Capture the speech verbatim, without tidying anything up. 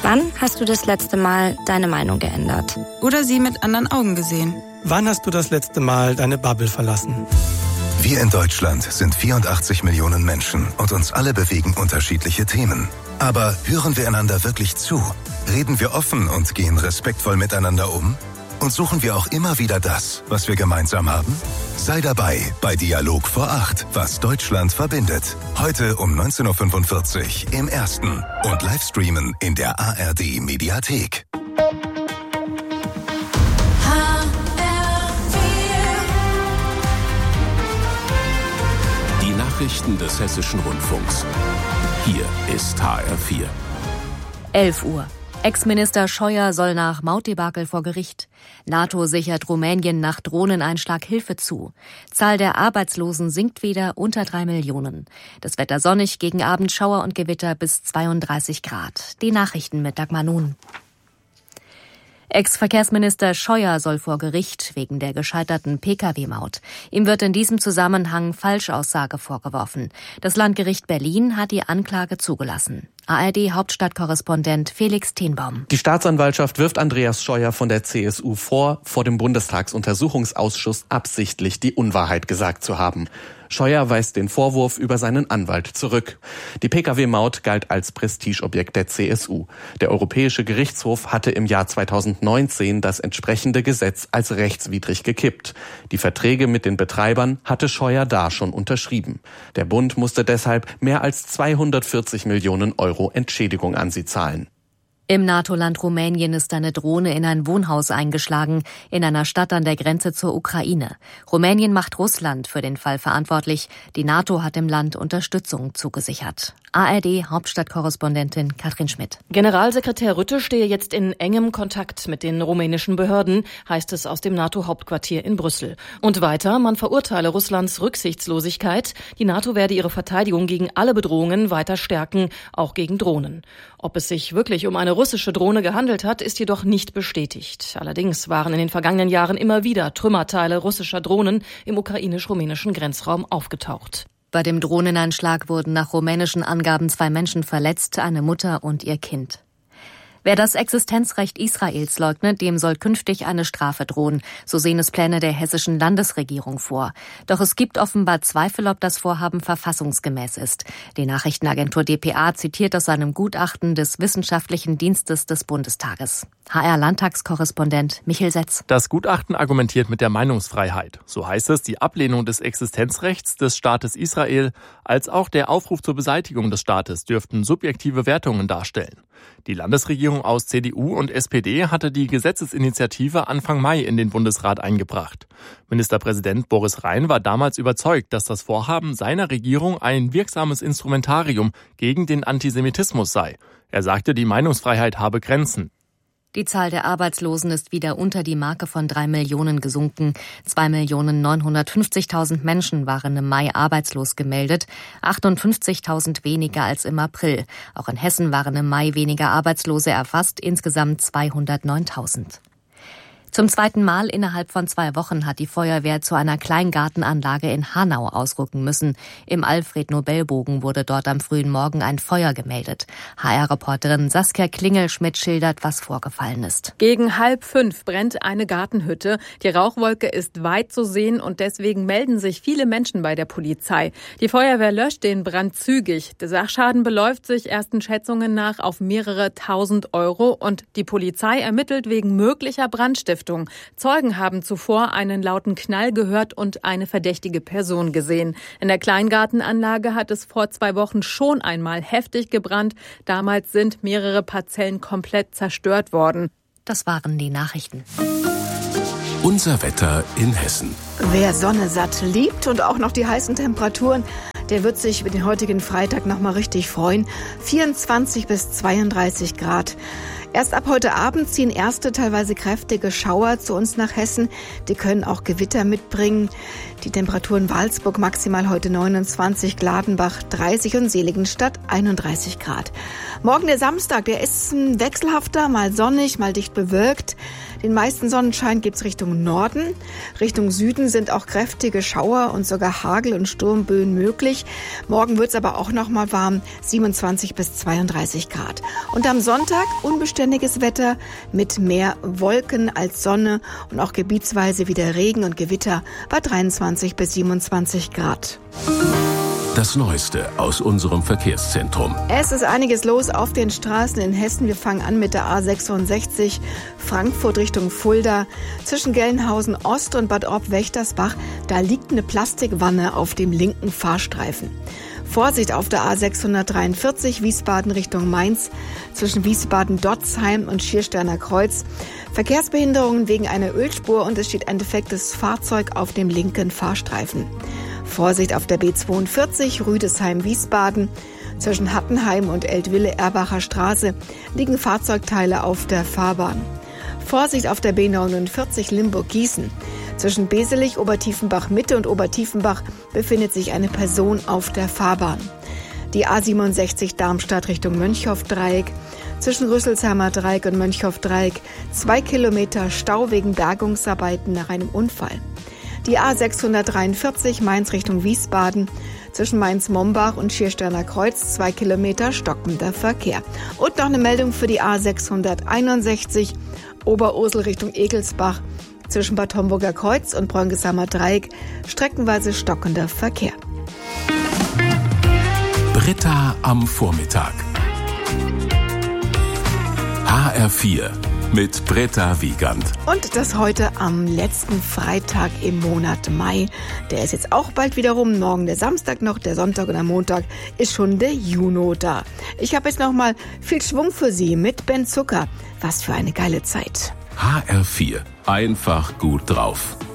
Wann hast du das letzte Mal deine Meinung geändert? Oder sie mit anderen Augen gesehen? Wann hast du das letzte Mal deine Bubble verlassen? Wir in Deutschland sind vierundachtzig Millionen Menschen und uns alle bewegen unterschiedliche Themen. Aber hören wir einander wirklich zu? Reden wir offen und gehen respektvoll miteinander um? Und suchen wir auch immer wieder das, was wir gemeinsam haben? Sei dabei bei Dialog vor acht, was Deutschland verbindet. Heute um neunzehn Uhr fünfundvierzig im Ersten und Livestreamen in der A R D Mediathek. Die Nachrichten des Hessischen Rundfunks. Hier ist H R vier. elf Uhr. Ex-Minister Scheuer soll nach Mautdebakel vor Gericht. NATO sichert Rumänien nach Drohneneinschlag Hilfe zu. Zahl der Arbeitslosen sinkt wieder unter drei Millionen. Das Wetter sonnig, gegen Abend Schauer und Gewitter bis zweiunddreißig Grad. Die Nachrichten mit Dagmar Nun. Ex-Verkehrsminister Scheuer soll vor Gericht wegen der gescheiterten P K W-Maut. Ihm wird in diesem Zusammenhang Falschaussage vorgeworfen. Das Landgericht Berlin hat die Anklage zugelassen. A R D-Hauptstadtkorrespondent Felix Tenbaum. Die Staatsanwaltschaft wirft Andreas Scheuer von der C S U vor, vor dem Bundestagsuntersuchungsausschuss absichtlich die Unwahrheit gesagt zu haben. Scheuer weist den Vorwurf über seinen Anwalt zurück. Die P K W-Maut galt als Prestigeobjekt der C S U. Der Europäische Gerichtshof hatte im Jahr zweitausendneunzehn das entsprechende Gesetz als rechtswidrig gekippt. Die Verträge mit den Betreibern hatte Scheuer da schon unterschrieben. Der Bund musste deshalb mehr als zweihundertvierzig Millionen Euro Entschädigung an sie zahlen. Im NATO-Land Rumänien ist eine Drohne in ein Wohnhaus eingeschlagen, in einer Stadt an der Grenze zur Ukraine. Rumänien macht Russland für den Fall verantwortlich. Die NATO hat dem Land Unterstützung zugesichert. A R D-Hauptstadtkorrespondentin Katrin Schmidt. Generalsekretär Rutte stehe jetzt in engem Kontakt mit den rumänischen Behörden, heißt es aus dem NATO-Hauptquartier in Brüssel. Und weiter, man verurteile Russlands Rücksichtslosigkeit. Die NATO werde ihre Verteidigung gegen alle Bedrohungen weiter stärken, auch gegen Drohnen. Ob es sich wirklich um eine russische Drohne gehandelt hat, ist jedoch nicht bestätigt. Allerdings waren in den vergangenen Jahren immer wieder Trümmerteile russischer Drohnen im ukrainisch-rumänischen Grenzraum aufgetaucht. Bei dem Drohneneinschlag wurden nach rumänischen Angaben zwei Menschen verletzt, eine Mutter und ihr Kind. Wer das Existenzrecht Israels leugnet, dem soll künftig eine Strafe drohen. So sehen es Pläne der hessischen Landesregierung vor. Doch es gibt offenbar Zweifel, ob das Vorhaben verfassungsgemäß ist. Die Nachrichtenagentur D P A zitiert aus einem Gutachten des Wissenschaftlichen Dienstes des Bundestages. H R-Landtagskorrespondent Michel Setz. Das Gutachten argumentiert mit der Meinungsfreiheit. So heißt es, die Ablehnung des Existenzrechts des Staates Israel als auch der Aufruf zur Beseitigung des Staates dürften subjektive Wertungen darstellen. Die Landesregierung aus C D U und S P D hatte die Gesetzesinitiative Anfang Mai in den Bundesrat eingebracht. Ministerpräsident Boris Rhein war damals überzeugt, dass das Vorhaben seiner Regierung ein wirksames Instrumentarium gegen den Antisemitismus sei. Er sagte, die Meinungsfreiheit habe Grenzen. Die Zahl der Arbeitslosen ist wieder unter die Marke von drei Millionen gesunken. zwei Millionen neunhundertfünfzigtausend Menschen waren im Mai arbeitslos gemeldet, achtundfünfzigtausend weniger als im April. Auch in Hessen waren im Mai weniger Arbeitslose erfasst, insgesamt zweihundertneuntausend. Zum zweiten Mal innerhalb von zwei Wochen hat die Feuerwehr zu einer Kleingartenanlage in Hanau ausrücken müssen. Im Alfred-Nobel-Bogen wurde dort am frühen Morgen ein Feuer gemeldet. H R-Reporterin Saskia Klingelschmidt schildert, was vorgefallen ist. Gegen halb fünf brennt eine Gartenhütte. Die Rauchwolke ist weit zu sehen und deswegen melden sich viele Menschen bei der Polizei. Die Feuerwehr löscht den Brand zügig. Der Sachschaden beläuft sich ersten Schätzungen nach auf mehrere tausend Euro und die Polizei ermittelt wegen möglicher Brandstiftung. Zeugen haben zuvor einen lauten Knall gehört und eine verdächtige Person gesehen. In der Kleingartenanlage hat es vor zwei Wochen schon einmal heftig gebrannt. Damals sind mehrere Parzellen komplett zerstört worden. Das waren die Nachrichten. Unser Wetter in Hessen. Wer Sonne satt liebt und auch noch die heißen Temperaturen, der wird sich mit dem heutigen Freitag noch mal richtig freuen. vierundzwanzig bis zweiunddreißig Grad. Erst ab heute Abend ziehen erste, teilweise kräftige Schauer zu uns nach Hessen. Die können auch Gewitter mitbringen. Die Temperaturen Walsburg maximal heute neunundzwanzig, Gladenbach dreißig und Seligenstadt einunddreißig Grad. Morgen der Samstag, der ist wechselhafter, mal sonnig, mal dicht bewölkt. Den meisten Sonnenschein gibt's Richtung Norden. Richtung Süden sind auch kräftige Schauer und sogar Hagel- und Sturmböen möglich. Morgen wird's aber auch noch mal warm, siebenundzwanzig bis zweiunddreißig Grad. Und am Sonntag unbeständiges Wetter mit mehr Wolken als Sonne und auch gebietsweise wieder Regen und Gewitter bei dreiundzwanzig bis siebenundzwanzig Grad. Das Neueste aus unserem Verkehrszentrum. Es ist einiges los auf den Straßen in Hessen. Wir fangen an mit der A sechsundsechzig, Frankfurt Richtung Fulda. Zwischen Gelnhausen Ost und Bad Orb-Wächtersbach, da liegt eine Plastikwanne auf dem linken Fahrstreifen. Vorsicht auf der A sechshundertdreiundvierzig, Wiesbaden Richtung Mainz, zwischen Wiesbaden-Dotzheim und Schiersterner Kreuz. Verkehrsbehinderungen wegen einer Ölspur und es steht ein defektes Fahrzeug auf dem linken Fahrstreifen. Vorsicht auf der B zweiundvierzig, Rüdesheim-Wiesbaden. Zwischen Hattenheim und Eltville-Erbacher Straße liegen Fahrzeugteile auf der Fahrbahn. Vorsicht auf der B neunundvierzig, Limburg-Gießen. Zwischen Beselich, Obertiefenbach-Mitte und Obertiefenbach befindet sich eine Person auf der Fahrbahn. Die A siebenundsechzig, Darmstadt Richtung Mönchhoff-Dreieck. Zwischen Rüsselsheimer Dreieck und Mönchhoff-Dreieck zwei Kilometer Stau wegen Bergungsarbeiten nach einem Unfall. Die A sechshundertdreiundvierzig, Mainz Richtung Wiesbaden. Zwischen Mainz-Mombach und Schiersterner Kreuz zwei Kilometer stockender Verkehr. Und noch eine Meldung für die A sechshunderteinundsechzig, Oberursel Richtung Egelsbach. Zwischen Bad Homburger Kreuz und Bräungheimer Dreieck streckenweise stockender Verkehr. Britta am Vormittag. H R vier mit Britta Wiegand. Und das heute am letzten Freitag im Monat Mai. Der ist jetzt auch bald wieder rum. Morgen der Samstag noch, der Sonntag und am Montag ist schon der Juni da. Ich habe jetzt noch mal viel Schwung für Sie mit Ben Zucker. Was für eine geile Zeit. H R vier. Einfach gut drauf.